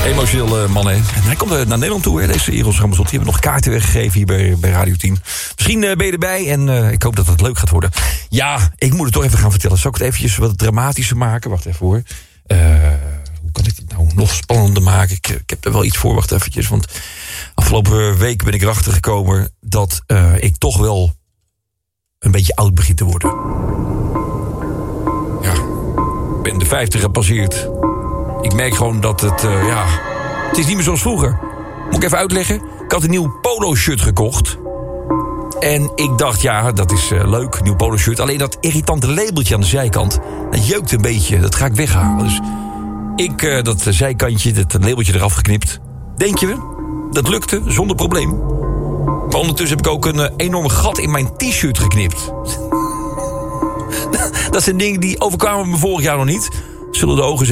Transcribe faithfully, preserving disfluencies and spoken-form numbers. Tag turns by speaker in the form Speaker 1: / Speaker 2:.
Speaker 1: Emotioneel man, hè. En hij komt naar Nederland toe, hè, deze Eros Ramazzotti. Die hebben nog kaarten weggegeven hier bij, bij Radio tien. Misschien uh, ben je erbij en uh, ik hoop dat het leuk gaat worden. Ja, ik moet het toch even gaan vertellen. Zal ik het eventjes wat dramatischer maken? Wacht even hoor. Uh, hoe kan ik het nou nog spannender maken? Ik, ik heb er wel iets voor, wacht eventjes. Want afgelopen week ben ik erachter gekomen dat uh, ik toch wel een beetje oud begin te worden. Ja, ik ben de vijftig gepasseerd. Ik merk gewoon dat het, uh, ja... Het is niet meer zoals vroeger. Moet ik even uitleggen? Ik had een nieuw polo-shirt gekocht. En ik dacht, ja, dat is uh, leuk, nieuw polo-shirt. Alleen dat irritante labeltje aan de zijkant, dat jeukt een beetje. Dat ga ik weghalen. Dus ik, uh, dat zijkantje, dat labeltje eraf geknipt. Denk je, dat lukte zonder probleem. Maar ondertussen heb ik ook een uh, enorm gat in mijn t-shirt geknipt. Dat zijn dingen die overkwamen me vorig jaar nog niet. Zullen de ogen